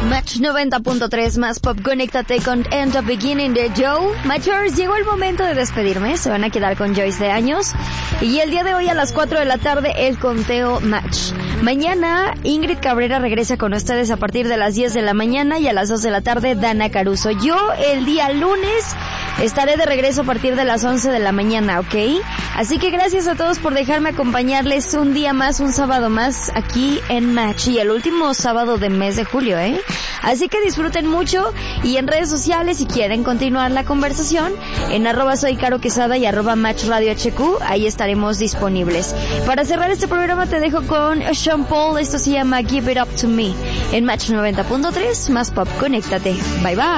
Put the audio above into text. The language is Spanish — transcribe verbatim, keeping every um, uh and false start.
Match noventa punto tres más pop, conéctate con And the Beginning de Joe. Matchers, llegó el momento de despedirme, se van a quedar con Joyce de años. Y el día de hoy a las cuatro de la tarde el conteo Match. Mañana Ingrid Cabrera regresa con ustedes a partir de las diez de la mañana y a las dos de la tarde Dana Caruso. Yo el día lunes estaré de regreso a partir de las once de la mañana, ¿ok? Así que gracias a todos por dejarme acompañarles un día más, un sábado más aquí en Match y el último sábado del mes de julio, ¿eh? Así que disfruten mucho y en redes sociales si quieren continuar la conversación en arroba soy Caro Quesada y arroba Match Radio H Q, ahí estaremos disponibles. Para cerrar este programa te dejo con Sean Paul, esto se llama Give It Up To Me en Match noventa punto tres más pop, conéctate, bye bye.